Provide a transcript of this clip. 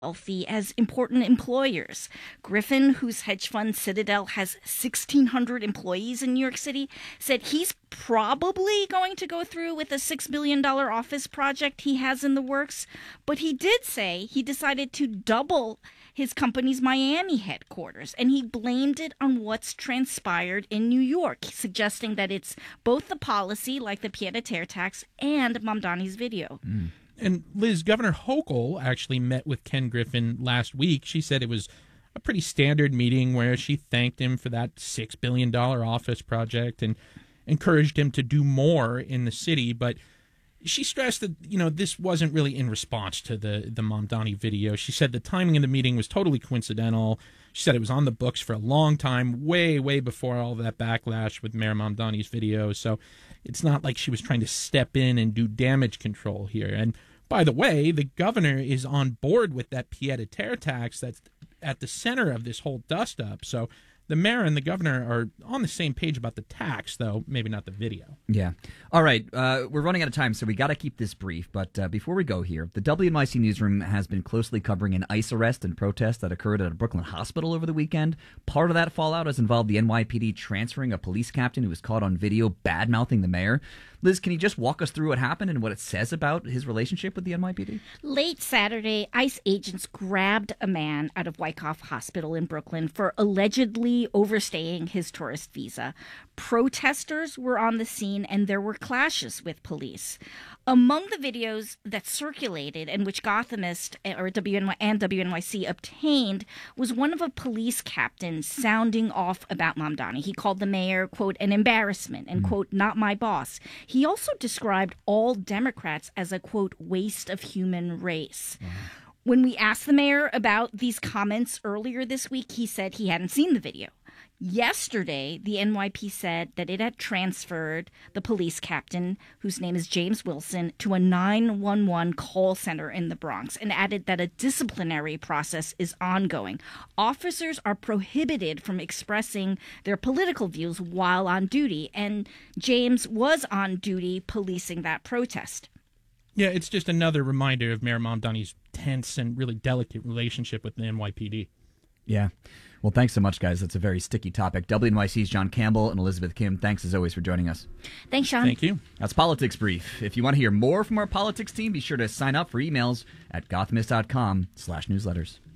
wealthy as important employers. Griffin, whose hedge fund Citadel has 1,600 employees in New York City, said he's probably going to go through with a $6 billion office project he has in the works. But he did say he decided to double his company's Miami headquarters, and he blamed it on what's transpired in New York, suggesting that it's both the policy, like the pied-à-terre tax, and Mamdani's video. And Liz, Governor Hochul actually met with Ken Griffin last week. She said it was a pretty standard meeting where she thanked him for that $6 billion office project and encouraged him to do more in the city. But she stressed that, this wasn't really in response to the Mamdani video. She said the timing of the meeting was totally coincidental. She said it was on the books for a long time, way, way before all that backlash with Mayor Mamdani's video. So it's not like she was trying to step in and do damage control here. And by the way, the governor is on board with that pied-à-terre tax that's at the center of this whole dust-up. So the mayor and the governor are on the same page about the tax, though maybe not the video. Yeah. All right. We're running out of time, so we got to keep this brief. But before we go here, the WNYC newsroom has been closely covering an ICE arrest and protest that occurred at a Brooklyn hospital over the weekend. Part of that fallout has involved the NYPD transferring a police captain who was caught on video bad-mouthing the mayor. Liz, can you just walk us through what happened and what it says about his relationship with the NYPD? Late Saturday, ICE agents grabbed a man out of Wyckoff Hospital in Brooklyn for allegedly overstaying his tourist visa. Protesters were on the scene and there were clashes with police. Among the videos that circulated and which Gothamist and WNYC obtained was one of a police captain sounding off about Mamdani. He called the mayor, quote, an embarrassment and, quote, not my boss. He also described all Democrats as a, quote, waste of human race. When we asked the mayor about these comments earlier this week, he said he hadn't seen the video. Yesterday, the NYP said that it had transferred the police captain, whose name is James Wilson, to a 911 call center in the Bronx and added that a disciplinary process is ongoing. Officers are prohibited from expressing their political views while on duty, and James was on duty policing that protest. Yeah, it's just another reminder of Mayor Mamdani's tense and really delicate relationship with the NYPD. Yeah. Well, thanks so much, guys. That's a very sticky topic. WNYC's John Campbell and Elizabeth Kim, thanks as always for joining us. Thanks, Sean. Thank you. That's Politics Brief. If you want to hear more from our politics team, be sure to sign up for emails at gothamist.com/newsletters.